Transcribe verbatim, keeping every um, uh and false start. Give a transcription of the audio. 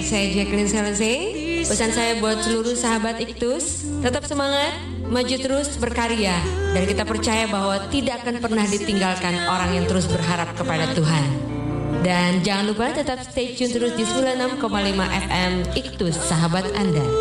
saya Jacqueline Selesai. Pesan saya buat seluruh sahabat Iktus, tetap semangat, maju terus berkarya, dan kita percaya bahwa tidak akan pernah ditinggalkan orang yang terus berharap kepada Tuhan. Dan jangan lupa tetap stay tune terus di sembilan puluh enam koma lima F M Iktus, sahabat Anda.